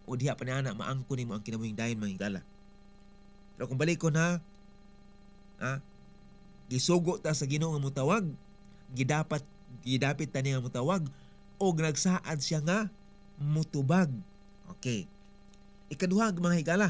o diha pa niana maangko nimo ang kinabuhing dayon mga higala. Pero kung balik ko na, gisugo ta sa Ginoo nga mutawag, gidapit ta niya nga mutawag, o nagsaad siya nga mutubag. Okay. Ikaduha mga higala.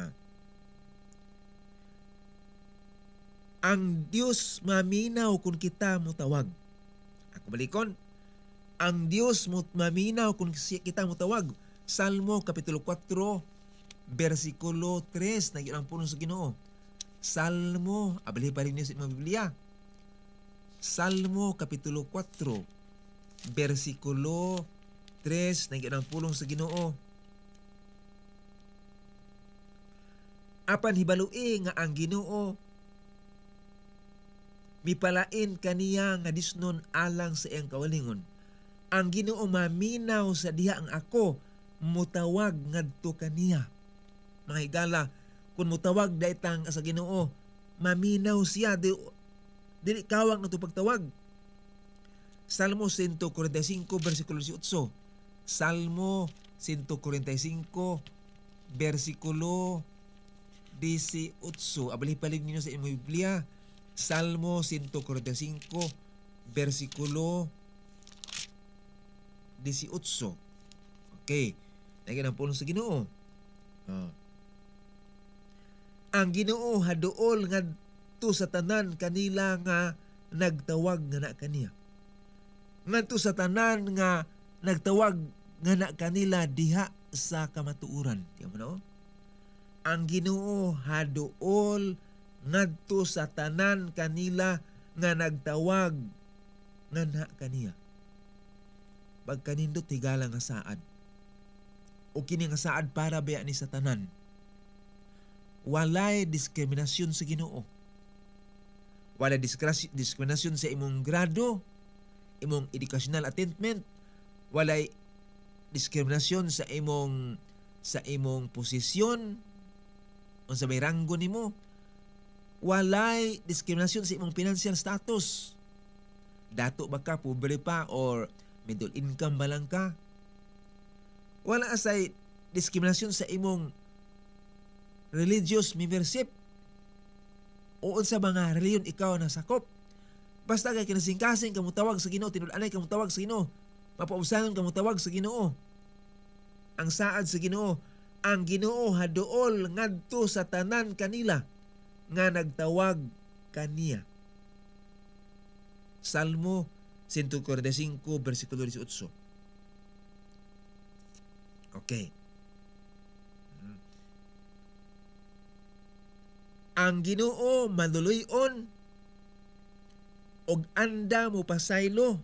Ang Dios maminaw kung kita mutawag. Ako balikon, ang Dios maminaw kung kita mutawag. Salmo Kapitulo 4, versikulo 3, nagyan ang puno sa Ginoo. Salmo, abali pa rin niyo sa mga Biblia. Salmo Kapitulo 4, versikulo 3, nagyan ang pulong sa Ginoo. Apan hibalui nga ang Ginoo mipalain kaniya nga disnon alang sa iyang kawalingon. Ang Ginoo maminaw sa diha ang ako mutawag ngadto kaniya. Mga higala, kung mutawag daitang sa Ginoo, maminaw siya, dili kawang na ito pagtawag. Salmo 145, versikulo 18. Salmo 145, versikulo 18. Abali-palig ninyo sa inyong Biblia. Salmo 145, versikulo 18. Okay. Nagyan ang pulong sa Ginoo. Ang Ginoo haduol ngadto sa tanan kanila nga nagtawag nga na kaniya. Ngadto sa tanan nga nagtawag nga na kanila diha sa kamatuuran. Tiyan mo na o? Ang Ginoo haduol ngadto sa tanan kanila nga nagtawag nga na kaniya. Pagkanindot higala nga saad. O kini nga saad para baya ni sa tanan. Walay diskriminasyon sa Ginoo. Walay diskriminasyon sa imong grado, imong educational attainment, walay diskriminasyon sa imong posisyon, unsa may ranggo nimo. Walay diskriminasyon sa imong financial status. Dato ba ka, pobre pa, or middle income ba lang ka? Wala asay diskriminasyon sa imong religious membership o unsa mga reliyon ikaw na sakop. Basta kay kinasingkasing kamo tawag sa Ginoo, tinud-anay kamo tawag sa Ginoo, mapausahan kamo tawag sa Ginoo. Ang saad sa Ginoo, ang Ginoo haduol ngadto sa tanan kanila nga nagtawag kaniya. Salmo 145, versikulo 18. Okay. Ang Ginoo maduluyon og anda mo pasaylo.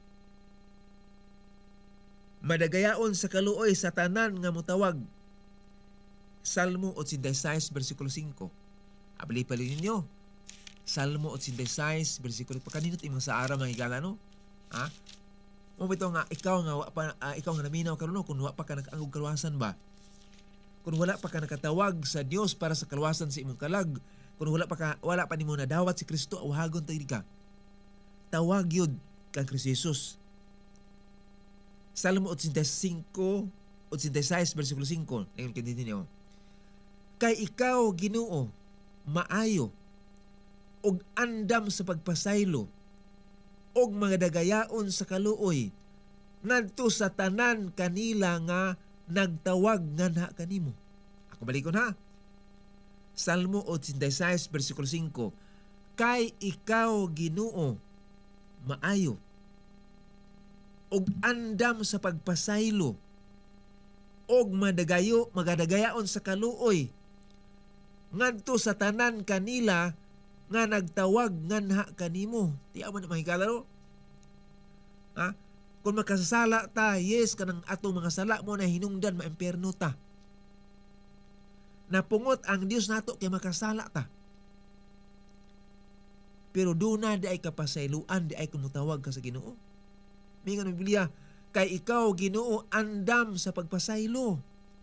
Madagayaon sa kaluoy sa tanan nga mutawag. Salmo 86, versikulo 5. Abali-pali ninyo. Salmo 86, versikulo pagkaninot imong sa ara mga higala, no? Bito nga ikaw nga naminaw karon kung wa pa ka nakaangog kaluwasan ba? Kung wala pa ka nakatawag sa Dios para sa kaluwasan sa imong kalag, kung wala pa nimo nadawat si Kristo, awagon ta ka. Tawag yun kang Kristo Jesus. Salmo 85, 86, versikulo 5. Ngayon kanina niyo. Kay ikaw, Ginoo, maayo, og andam sa pagpasaylo, og mga dagayaon sa kaluoy, ngadto sa tanan kanila nga nagtawag nga na kanimo. Ako balikon ha. Salmo 86, versikulo 5. Kay ikaw, Ginoo, maayo, og andam sa pagpasaylo, og magadagayaon sa kaluoy, ngadto sa tanan kanila nga nagtawag nga na kanimo. Tiya man mahigala no? Kung makasasala ta, yes, kanang atong mga sala mo na hinungdan maimperno ta. Napungot ang Dios nato kay makasala ta. Pero doon na di ay kapasayluan, di ay kumutawag ka sa Ginoo. Mingan ng Biblia, kay ikaw, Ginoo, andam sa pagpasaylo.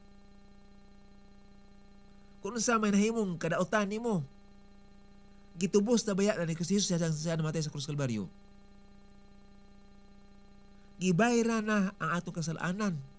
Kung sa may nahimong kadautan nimo, gitubos na baya na ni Kristo Jesus siya namatay sa krus Kalbaryo. Gibayra na ang atong kasalanan.